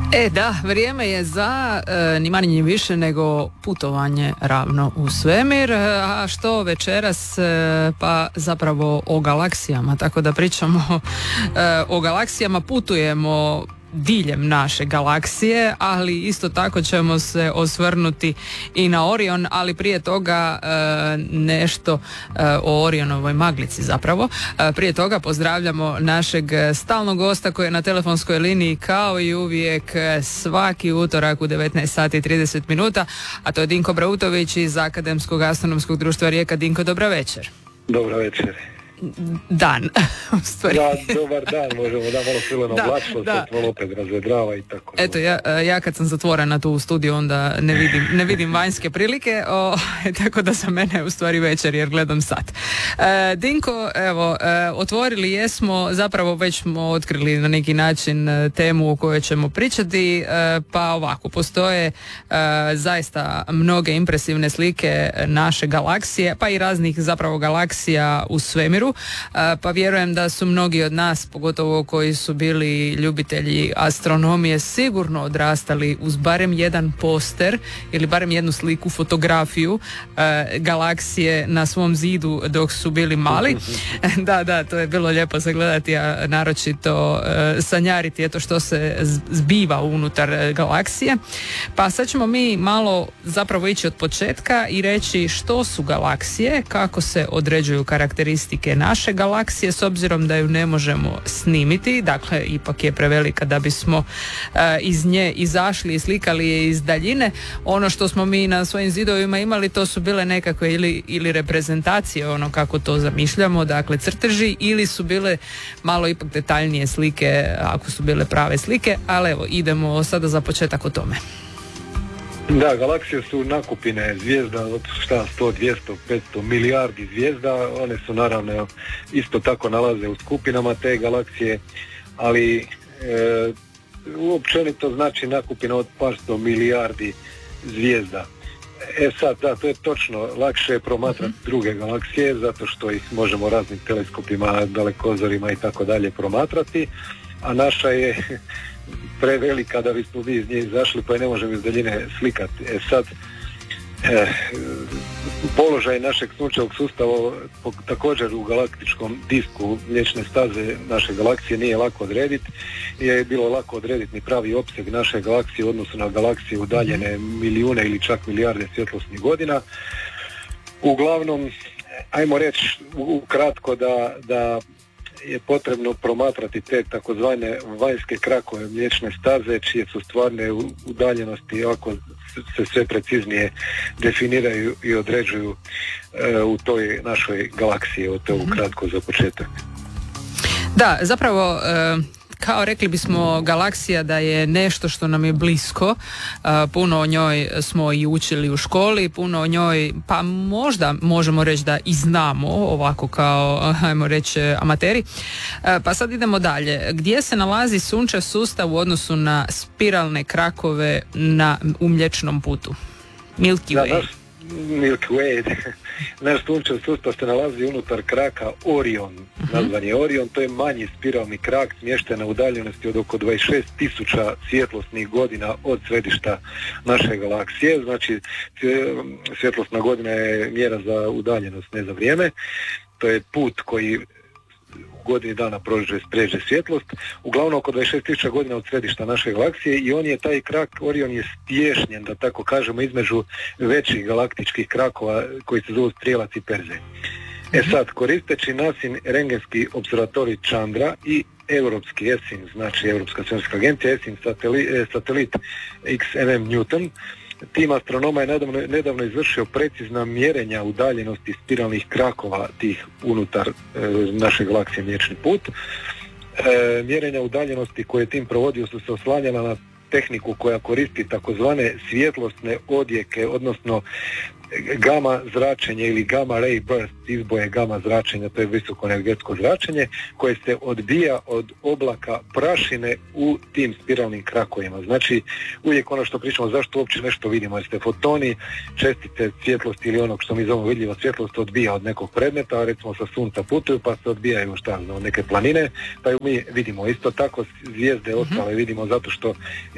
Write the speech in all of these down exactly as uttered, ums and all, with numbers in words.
E da, vrijeme je za e, ni manje ni više nego putovanje ravno u svemir, a što večeras, e, pa zapravo o galaksijama, tako da pričamo e, o galaksijama, putujemo diljem naše galaksije, ali isto tako ćemo se osvrnuti i na Orion, ali prije toga e, nešto e, o Orionovoj maglici zapravo. E, prije toga pozdravljamo našeg stalnog gosta koji je na telefonskoj liniji kao i uvijek svaki utorak u devetnaest sati i trideset minuta, a to je Dinko Brautović iz Akademskog astronomskog društva Rijeka. Dinko, dobra večer. Dobra večer. Dan, u stvari. Da, dobar dan, možemo da malo krilo na oblačilo, sad malo opet razvedrava i tako. Eto, ja, ja kad sam zatvorena tu u studiju, onda ne vidim, ne vidim vanjske prilike, o, tako da za mene je u stvari večer jer gledam sat. E, Dinko, evo, e, otvorili jesmo, zapravo već smo otkrili na neki način temu o kojoj ćemo pričati, e, pa ovako, postoje e, zaista mnoge impresivne slike naše galaksije, pa i raznih zapravo galaksija u svemiru. Pa vjerujem da su mnogi od nas, pogotovo koji su bili ljubitelji astronomije, sigurno odrastali uz barem jedan poster ili barem jednu sliku, fotografiju e, galaksije na svom zidu dok su bili mali. Da, da, to je bilo lijepo sagledati, a naročito e, sanjariti eto što se zbiva unutar galaksije. Pa sad ćemo mi malo zapravo ići od početka i reći što su galaksije, kako se određuju karakteristike naše galaksije, s obzirom da ju ne možemo snimiti, dakle ipak je prevelika da bismo e, iz nje izašli i slikali je iz daljine. Ono što smo mi na svojim zidovima imali, to su bile nekakve ili, ili reprezentacije, ono kako to zamišljamo, dakle crteži, ili su bile malo ipak detaljnije slike, ako su bile prave slike, ali evo, idemo sada za početak o tome. Da, galaksije su nakupine zvijezda od šta, sto, dvjesto, petsto milijardi zvijezda. One su naravno isto tako nalaze u skupinama te galaksije, ali e, uopćenito znači nakupina od par sto milijardi zvijezda. E sad, da, to je točno, lakše je promatrati mm-hmm. druge galaksije zato što ih možemo raznim teleskopima, dalekozorima i tako dalje promatrati, a naša je prevelika da bismo vi iz nje izašli, pa je ne možemo iz daljine slikati. E sad, e, položaj našeg sunčevog sustava po, također u galaktičkom disku mliječne staze naše galaksije nije lako odrediti. Je bilo lako odrediti ni pravi opseg naše galaksije u odnosu na galaksije udaljene milijune ili čak milijarde svjetlosnih godina. Uglavnom, ajmo reći ukratko da, da je potrebno promatrati te takozvane vanjske krakove mliječne staze, čije su stvarne udaljenosti ako se sve preciznije definiraju i određuju e, u toj našoj galaksiji. Evo to je ukratko za početak. Da, zapravo e... kao rekli bismo galaksija da je nešto što nam je blisko, puno o njoj smo i učili u školi, puno o njoj pa možda možemo reći da i znamo ovako kao, ajmo reći, amateri. Pa sad idemo dalje. Gdje se nalazi sunčev sustav u odnosu na spiralne krakove na u Mliječnom putu? Milky Way. Da, naš Milky Way. Naš sunčev sustav se nalazi unutar kraka Orion, uh-huh. nazvan je Orion, to je manji spiralni krak smješten na udaljenosti od oko dvadeset šest tisuća svjetlosnih godina od središta naše galaksije, znači svjetlosna godina je mjera za udaljenost, ne za vrijeme, to je put koji godini dana prođe, pređe svjetlost, uglavnom oko dvadeset šest tisuća godina od središta naše galaksije, i on je, taj krak Orion je stješnjen, da tako kažemo, između većih galaktičkih krakova koji se zovu Strijelac i Perzej. E sad, koristeći nasin rengenski observatorij Chandra i europski E S I N, znači Europska svemirska agencija, E S I N satelit, satelit X M M Newton, tim astronoma je nedavno, nedavno izvršio precizna mjerenja udaljenosti spiralnih krakova tih unutar e, naše galaksije Mliječni put. E, mjerenja udaljenosti koje tim provodio su se oslanjala na tehniku koja koristi takozvane svjetlosne odjeke, odnosno gama zračenje ili gamma ray burst, izboje gama zračenja, to je visokoenergetsko zračenje koje se odbija od oblaka prašine u tim spiralnim krakovima. Znači, uvijek ono što pričamo, zašto uopće nešto vidimo, jer ste fotoni, čestice svjetlosti ili onog što mi zovemo vidljiva svjetlost odbija od nekog predmeta, recimo sa sunca putuju pa se odbijaju šta znam, neke planine, pa ju mi vidimo. Isto tako zvijezde ostale vidimo zato što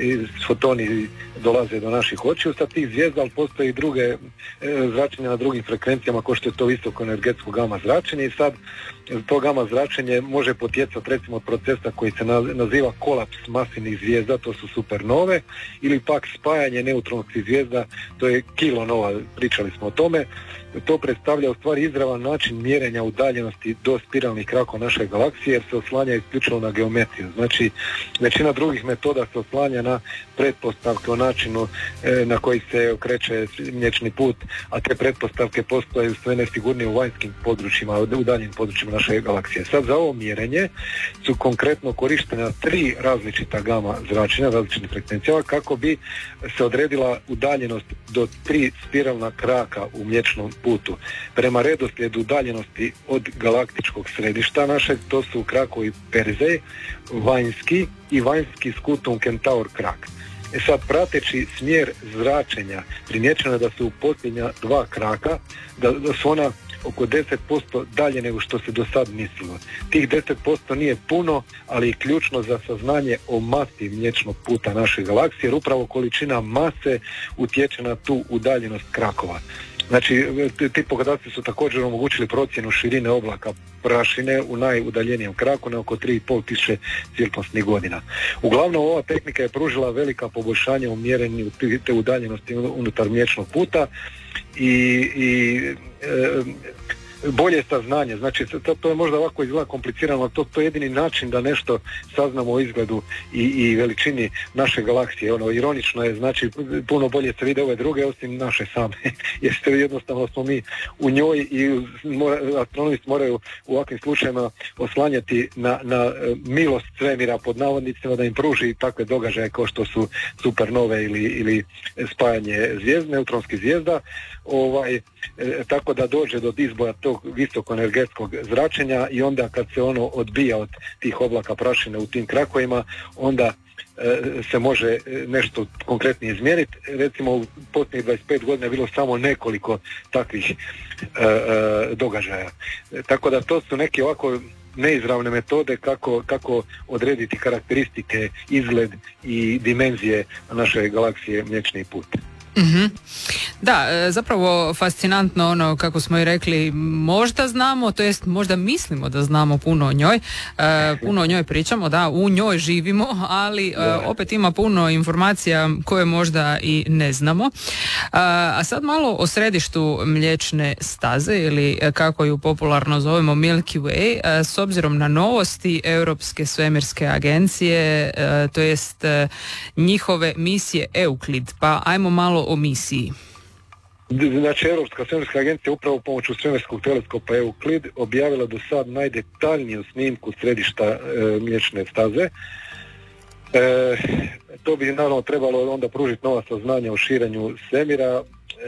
fotoni dolaze do naših očiju sa tih zvijezda, ali postoje i druge e, zračenja na drugim frekvencijama kao što je to visokoenergetsko gama zračenje i sad to gama zračenje može potjecati recimo od procesa koji se naziva kolaps masivnih zvijezda, to su supernove, ili pak spajanje neutronskih zvijezda, to je kilonova, pričali smo o tome. To predstavlja u stvari izravan način mjerenja udaljenosti do spiralnih krakova naše galaksije jer se oslanja isključivo na geometriju. Znači, većina drugih metoda se oslanja na pretpostavke o načinu e, na koji se okreće Mliječni put, a te pretpostavke postoje sve nesigurnije u vanjskim područjima, u udaljenim područjima naše galaksije. Sad za ovo mjerenje su konkretno korištena tri različita gama zračenja, različitih frekvencija, kako bi se odredila udaljenost do tri spiralna kraka u Mliječnom putu. Prema redoslijedu udaljenosti od galaktičkog središta našeg, to su krakovi Perzej, vanjski i vanjski Skutum Kentaur krak. E sad, prateći smjer zračenja, primjećeno je da su u posljednja dva kraka, da, da su ona oko deset posto dalje nego što se do sad mislilo. Tih deset posto nije puno, ali je ključno za saznanje o masi Mliječnog puta naše galaksije, jer upravo količina mase utječe na tu udaljenost krakova. Znači, ti podaci su također omogućili procjenu širine oblaka prašine u najudaljenijem kraku na oko tri i pol tisuće svjetlosnih godina. Uglavnom, ova tehnika je pružila velika poboljšanja u mjerenju te udaljenosti unutar Mliječnog puta i, i e, bolje saznanje. Znači, to, to je možda ovako izgleda komplicirano, to, to je jedini način da nešto saznamo o izgledu i, i veličini naše galaksije. Ono, ironično je, znači, puno bolje se vide ove druge, osim naše same. Jer ste jednostavno smo mi u njoj i mora, astronomi moraju u ovakvim slučajima oslanjati na, na milost svemira pod navodnicima da im pruži takve događaje kao što su supernove ili, ili spajanje zvijezda, neutronskih zvijezda, ovaj, e, tako da dođe do izboja tog visokoenergetskog zračenja i onda kad se ono odbija od tih oblaka prašine u tim krakovima, onda e, se može nešto konkretnije izmjeriti. Recimo u posljednjih dvadeset pet godina je bilo samo nekoliko takvih e, e, događaja. E, tako da to su neke ovako neizravne metode kako, kako odrediti karakteristike, izgled i dimenzije naše galaksije Mliječni put. Mm-hmm. Da, zapravo fascinantno ono kako smo i rekli, možda znamo, to jest možda mislimo da znamo puno o njoj, e, puno o njoj pričamo, da, u njoj živimo, ali e, opet ima puno informacija koje možda i ne znamo. E, a sad malo o središtu Mliječne staze ili kako ju popularno zovemo Milky Way, e, s obzirom na novosti Europske svemirske agencije, e, to jest e, njihove misije Euklid, pa ajmo malo o misiji. Znači, Europska svemirska agencija upravo pomoću svemirskog teleskopa Euklid objavila do sad najdetaljniju snimku središta e, Mliječne staze. E, to bi naravno trebalo onda pružiti nova saznanja o širenju svemira. E,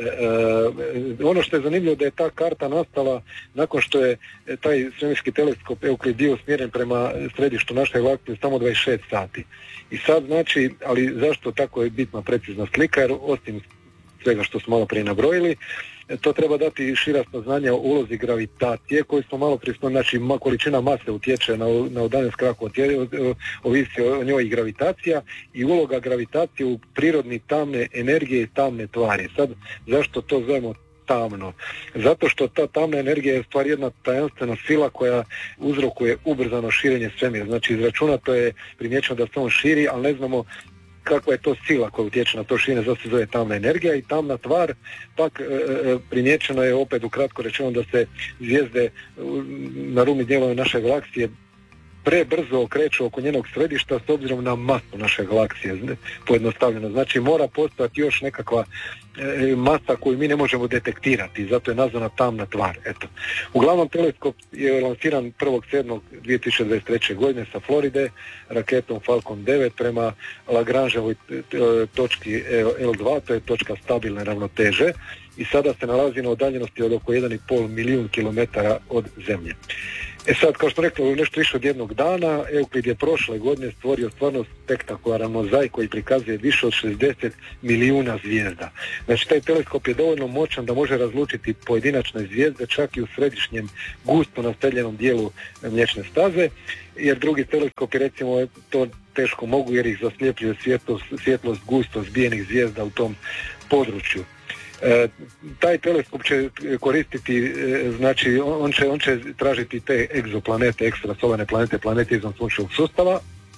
e, ono što je zanimljivo da je ta karta nastala nakon što je taj svemirski teleskop Euklid bio usmjeren prema središtu naše galaksije samo dvadeset šest sati. I sad znači, ali zašto tako je bitna precizna slika, jer osim svega što smo malo prije nabrojili, to treba dati šira saznanja o ulozi gravitacije koju smo malo prije, znači količina mase utječe na, na udaljenost krakova, ovisi o njoj i gravitacija i uloga gravitacije u prirodni tamne energije i tamne tvari. Sad, zašto to zovemo tamno? Zato što ta tamna energija je stvar jedna tajanstvena sila koja uzrokuje ubrzano širenje svemira. Znači, izračunato je primjećeno da se on širi, ali ne znamo kakva je to sila koja utječe na to širenje, zato se zove tamna energija. I tamna tvar, pak e, primjećeno je opet ukratko rečeno da se zvijezde na rubnim dijelovima naše galaksije prebrzo okreću oko njenog središta s obzirom na masu naše galaksije, pojednostavljeno. Znači, mora postojati još nekakva e, masa koju mi ne možemo detektirati, zato je nazvana tamna tvar. Eto. Uglavnom, teleskop je lansiran prvog sedmog dvije tisuće dvadeset treće. godine sa Floride raketom Falcon devet prema Lagrangeovoj točki L dva, to je točka stabilne ravnoteže, i sada se nalazi na udaljenosti od oko jedan i pol milijun kilometara od Zemlje. E sad, kao što rekao, nešto više od jednog dana, Euklid je prošle godine stvorio stvarno spektakularan mozaik koji prikazuje više od šezdeset milijuna zvijezda. Znači, taj teleskop je dovoljno moćan da može razlučiti pojedinačne zvijezde čak i u središnjem gusto naseljenom dijelu Mliječne staze, jer drugi teleskopi recimo to teško mogu jer ih zasljepljuje svjetlost, svjetlost gusto zbijenih zvijezda u tom području. E, taj teleskop će koristiti, e, znači on će, on će tražiti te egzoplanete, ekstrasolarne planete, planete izvan sunčevog sustava,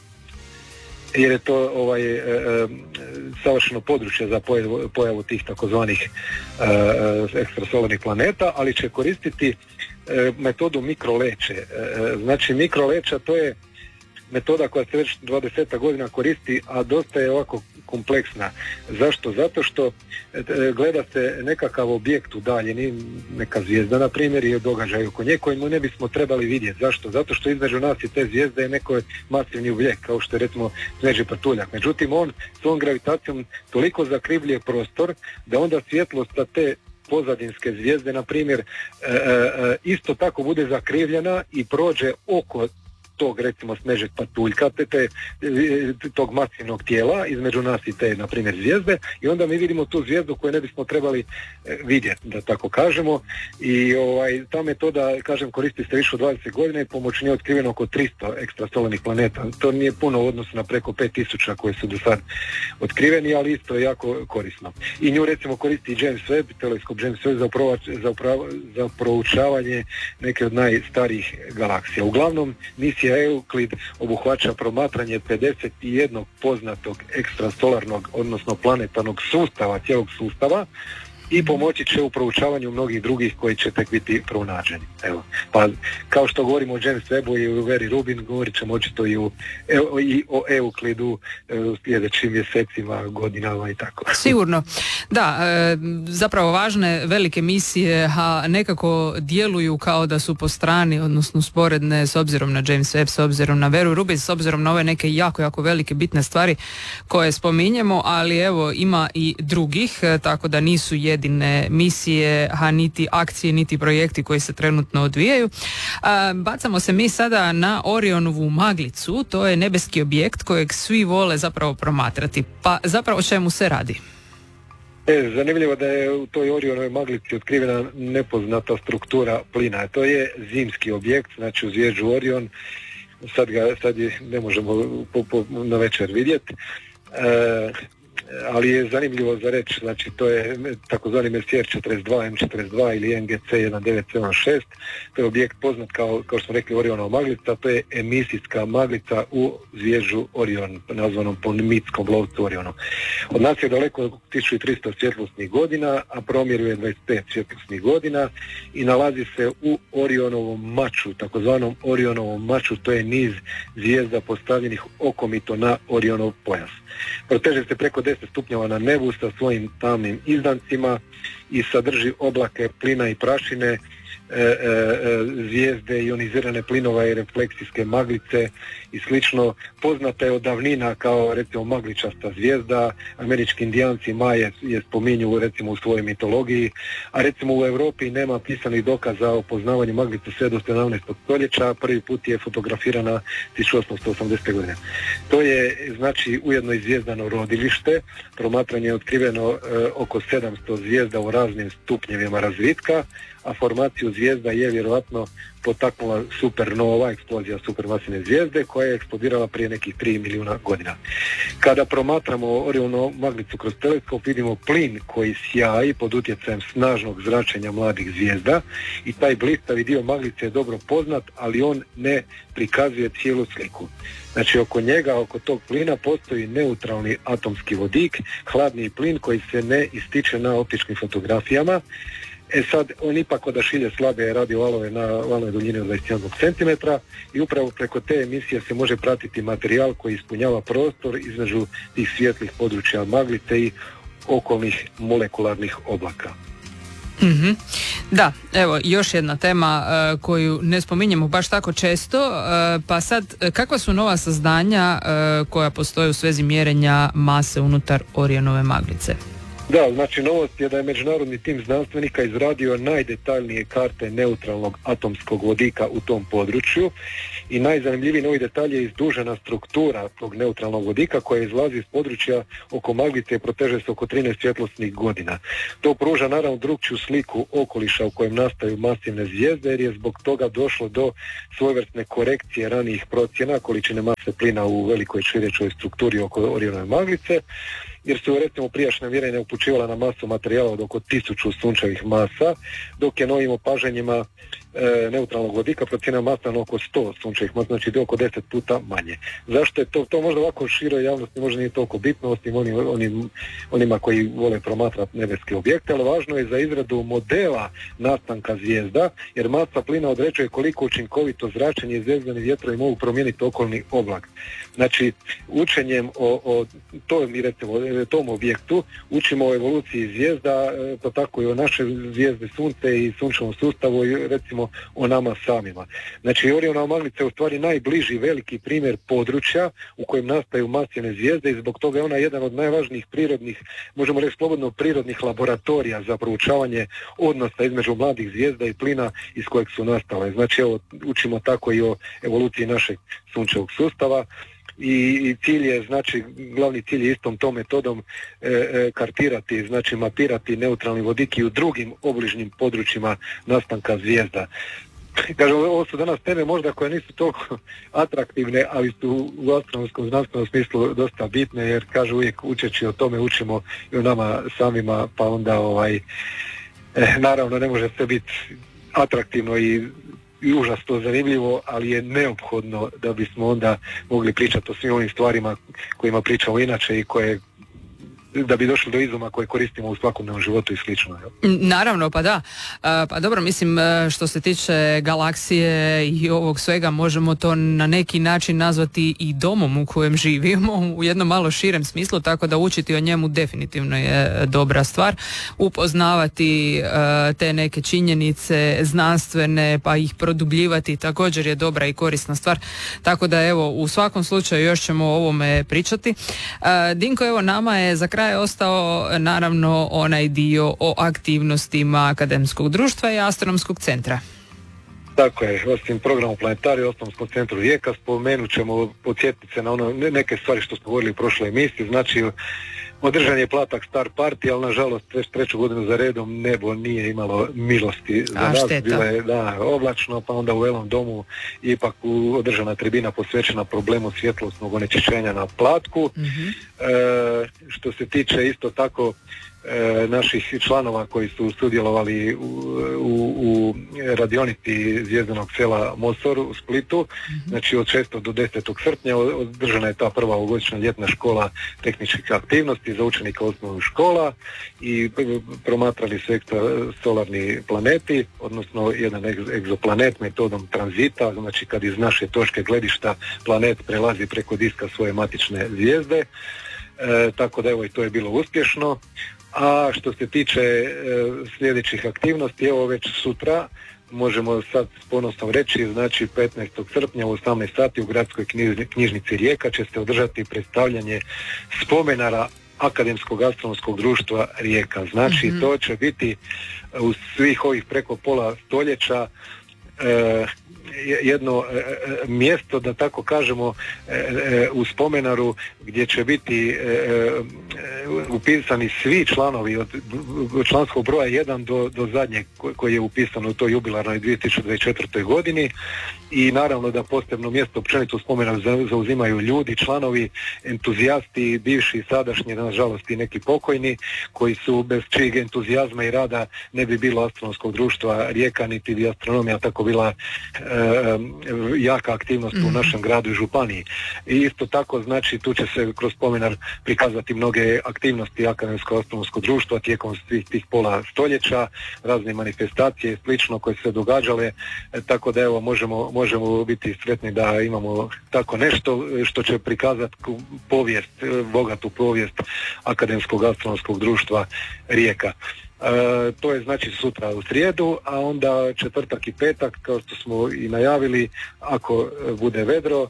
jer je to ovaj, e, e, savršeno područje za pojavu, pojavu tih takozvanih e, ekstrasolarnih planeta, ali će koristiti e, metodu mikroleće. E, znači mikroleća to je metoda koja se već dvadeset godina koristi, a dosta je ovako kompleksna. Zašto? Zato što e, gleda se nekakav objekt u daljini, neka zvijezda na primjer i događaj oko nje koji mu ne bismo trebali vidjeti. Zašto? Zato što između nas i te zvijezde je neko masivni objekt, kao što je recimo smeđi patuljak. Međutim, on svojom gravitacijom toliko zakrivljuje prostor da onda svjetlost sa te pozadinske zvijezde, na primjer, e, e, isto tako bude zakrivljena i prođe oko tog recimo smežeg patuljka, te, te, tog masivnog tijela između nas i te, na primjer, zvijezde, i onda mi vidimo tu zvijezdu koju ne bismo trebali vidjeti, da tako kažemo, i ovaj, ta metoda, kažem, koristi se više od dvadeset godina i pomoć nje otkriveno oko tristo ekstrasolarnih planeta. To nije puno u odnosu na preko pet tisuća koje su do sad otkriveni, ali isto je jako korisno. I nju recimo koristi i James Webb, teleskop James Webb za, upravo, za, upravo, za proučavanje neke od najstarijih galaksija. Uglavnom, misija Euklid obuhvaća promatranje pedeset jednog poznatog ekstrasolarnog, odnosno planetarnog sustava, cijelog sustava, i pomoći će u proučavanju mnogih drugih koji će tek biti pronađeni. Evo. Pa kao što govorimo o James Webbu i u Veri Rubin, govorit ćemo očito i, u, i o Euklidu u sljedećim mjesecima, godinama i tako. Sigurno. Da, e, zapravo važne velike misije, a nekako djeluju kao da su po strani, odnosno sporedne s obzirom na James Webb, s obzirom na Veru Rubin, s obzirom na ove neke jako, jako velike bitne stvari koje spominjemo, ali evo ima i drugih, tako da nisu jedine misije, a niti akcije, niti projekti koji se trenutno odvijaju. A, bacamo se mi sada na Orionovu maglicu, to je nebeski objekt kojeg svi vole zapravo promatrati. Pa zapravo o čemu se radi? E, zanimljivo da je u toj Orionovoj maglici otkrivena nepoznata struktura plina. To je zimski objekt, znači u zvježđu Orion. Sad ga sad je, ne možemo po, po, na večer vidjeti. E, ali je zanimljivo za reći, znači to je takozvani Messier četrdeset dva M četrdeset dva ili N G C jedan devet sedam šest, to je objekt poznat kao, kao što smo rekli, Orionova maglica, to je emisijska maglica u zvježđu Orion, nazvanom po mitskom lovcu Orionu. Od nas je daleko tisuću tristo svjetlosnih godina, a promjeruje dvadeset pet svjetlosnih godina i nalazi se u Orionovom maču, takozvanom Orionovom maču, to je niz zvijezda postavljenih okomito na Orionov pojas. Proteže se preko deset stupnjeva na nebu sa svojim tamnim izdancima i sadrži oblake plina i prašine, e, e, zvijezde, ionizirane plinova i refleksijske maglice i slično. Poznata je od davnina kao recimo magličasta zvijezda. Američki indijanci Maje je spominju recimo u svojoj mitologiji, a recimo u Europi nema pisanih dokaza o poznavanju maglice sve do sedamnaestog stoljeća. Prvi put je fotografirana tisuću osamsto osamdesete godine. To je znači ujedno i zvijezdano rodilište. Promatranje je otkriveno e, oko sedamsto zvijezda u raznim stupnjevima razvitka, a formaciju zvijezda je vjerojatno potaknula supernova, eksplozija supermasivne zvijezde koja je eksplodirala prije nekih tri milijuna godina. Kada promatramo Orionovu maglicu kroz teleskop, vidimo plin koji sjaji pod utjecajem snažnog zračenja mladih zvijezda i taj blistavi dio maglice je dobro poznat, ali on ne prikazuje cijelu sliku. Znači oko njega, oko tog plina postoji neutralni atomski vodik, hladni plin koji se ne ističe na optičkim fotografijama. E sad, on ipak odašilje slabe radiovalove na valnoj duljini od dvadeset jedan centimetra i upravo preko te emisije se može pratiti materijal koji ispunjava prostor između tih svijetlih područja maglice i okolnih molekularnih oblaka. Mm-hmm. Da, evo još jedna tema uh, koju ne spominjemo baš tako često, uh, pa sad kakva su nova saznanja uh, koja postoje u svezi mjerenja mase unutar Orionove maglice? Da, znači novost je da je međunarodni tim znanstvenika izradio najdetaljnije karte neutralnog atomskog vodika u tom području i najzanimljiviji novi detalj je izdužena struktura tog neutralnog vodika koja izlazi iz područja oko Maglice i proteže se oko trinaest svjetlosnih godina. To pruža naravno drukčiju sliku okoliša u kojem nastaju masivne zvijezde jer je zbog toga došlo do svojevrsne korekcije ranijih procjena količine mase plina u velikoj širećoj strukturi oko Orionove Maglice, jer su recimo prijašnja mjerenja upućivala na masu materijala od oko tisuću sunčevih masa, dok je novim opaženjima e, neutralnog vodika procjena masa na oko sto sunčevih masa, znači oko deset puta manje. Zašto je to? To možda ovako široj javnosti možda nije toliko bitno, osim onim, onim, onima koji vole promatrati nebeske objekte, ali važno je za izradu modela nastanka zvijezda, jer masa plina određuje koliko učinkovito zračenje i zvijezdani vjetrovi mogu promijeniti okolni oblak. Znači, učenjem o, o tom, recimo, tom objektu učimo o evoluciji zvijezda, pa tako i o našoj zvijezdi Sunce i sunčevom sustavu i recimo o nama samima. Znači, Orionova Maglica je u stvari najbliži veliki primjer područja u kojem nastaju masivne zvijezde i zbog toga je ona jedan od najvažnijih prirodnih, možemo reći slobodno prirodnih laboratorija za proučavanje odnosa između mladih zvijezda i plina iz kojeg su nastale. Znači, evo, učimo tako i o evoluciji našeg sunčevog sustava. I, i cilj je, znači, glavni cilj je istom tom metodom e, e, kartirati, znači mapirati neutralni vodik i u drugim obližnjim područjima nastanka zvijezda. Kažem, ovo su danas teme možda koje nisu toliko atraktivne, ali su u astronomskom znanstvenom smislu dosta bitne, jer kažu uvijek učeći o tome učimo i o nama samima, pa onda ovaj, e, naravno ne može sve biti atraktivno i i užasno zanimljivo, ali je neophodno da bismo onda mogli pričati o svim ovim stvarima kojima pričamo inače i koje, da bi došli do izuma koje koristimo u svakodnevnom životu i slično. Naravno, pa da. Pa dobro, mislim, što se tiče galaksije i ovog svega, možemo to na neki način nazvati i domom u kojem živimo u jednom malo širem smislu, tako da učiti o njemu definitivno je dobra stvar. Upoznavati te neke činjenice znanstvene, pa ih produbljivati također je dobra i korisna stvar. Tako da evo, u svakom slučaju još ćemo o ovome pričati. Dinko, evo, nama je za kraj je ostao naravno onaj dio o aktivnostima Akademskog društva i Astronomskog centra. Tako je, osim programu Planetarija u Astronomskom centru Rijeka spomenut ćemo, podsjetiti se na ono, neke stvari što smo govorili u prošloj emisiji. Znači, održan je platak Star Party, ali nažalost već treću godinu za redom nebo nije imalo milosti za A, nas. šteta. Bilo je, da, oblačno, pa onda u Velom domu ipak održana tribina posvećena problemu svjetlosnog onečišćenja na platku. Mm-hmm. E, što se tiče isto tako E, naših članova koji su sudjelovali u, u, u radionici zvjezdanog sela Mosor u Splitu, mm-hmm. znači od šestog do desetog srpnja održana je ta prva ovogodišnja ljetna škola tehničkih aktivnosti za učenike osnovnih škola i promatrali su solarni planeti, odnosno jedan egzoplanet metodom tranzita, znači kad iz naše točke gledišta planet prelazi preko diska svoje matične zvijezde, e, tako da evo i to je bilo uspješno. A što se tiče e, sljedećih aktivnosti, evo već sutra možemo sad s ponosom reći, znači petnaestog srpnja u osamnaest sati u Gradskoj knjižnici Rijeka će se održati predstavljanje spomenara Akademskog astronomskog društva Rijeka. Znači, mm-hmm. to će biti u svih ovih preko pola stoljeća e, jedno e, mjesto, da tako kažemo, e, e, u spomenaru gdje će biti e, e, upisani svi članovi od članskog broja jedan do, do zadnjeg koji je upisan u toj jubilarnoj dvije tisuće dvadeset četvrtoj godini i naravno da posebno mjesto općenito u spomenaru zauzimaju ljudi, članovi, entuzijasti, bivši i sadašnji, nažalost i neki pokojni, koji su bez čijeg entuzijazma i rada ne bi bilo astronomskog društva Rijeka niti bi astronomija tako bila e, jaka aktivnost mm. u našem gradu i županiji. I isto tako, znači, tu će se kroz spomenar prikazati mnoge aktivnosti Akademskog astronomskog društva tijekom svih tih pola stoljeća, razne manifestacije i slično koje se događale, e, tako da evo možemo, možemo biti sretni da imamo tako nešto što će prikazati povijest, bogatu povijest Akademskog astronomskog društva Rijeka. E, to je znači sutra u srijedu, a onda četvrtak i petak, kao što smo i najavili, ako bude vedro,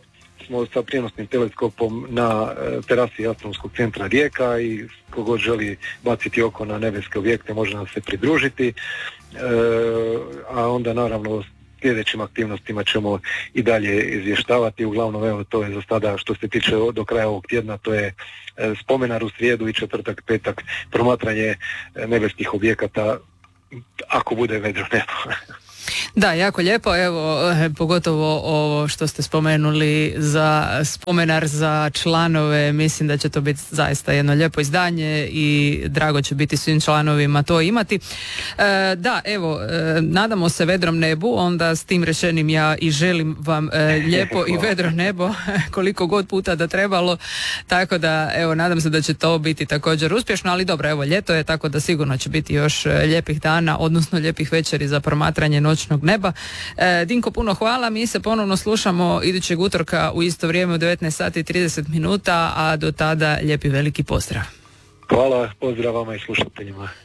smo sa prijenosnim teleskopom na terasi Astronomskog centra Rijeka i kogod želi baciti oko na nebeske objekte može nam se pridružiti, e, a onda naravno sljedećim aktivnostima ćemo i dalje izvještavati. Uglavnom, evo, to je za sada što se tiče do kraja ovog tjedna, to je spomenar u srijedu i četvrtak, petak, promatranje nebeskih objekata ako bude vedro nebo. Da, jako lijepo, evo, pogotovo ovo što ste spomenuli za spomenar za članove, mislim da će to biti zaista jedno lijepo izdanje i drago će biti svim članovima to imati. E, da, evo, e, nadamo se vedrom nebu, onda s tim rečenim ja i želim vam e, lijepo i vedro nebo koliko god puta da trebalo, tako da, evo, nadam se da će to biti također uspješno, ali dobro, evo, ljeto je, tako da sigurno će biti još lijepih dana, odnosno lijepih večeri za promatranje noćnog neba. E, Dinko, puno hvala, mi se ponovno slušamo idućeg utorka u isto vrijeme u devetnaest sati i trideset minuta, a do tada lijepi veliki pozdrav. Hvala, pozdrav vama i slušateljima.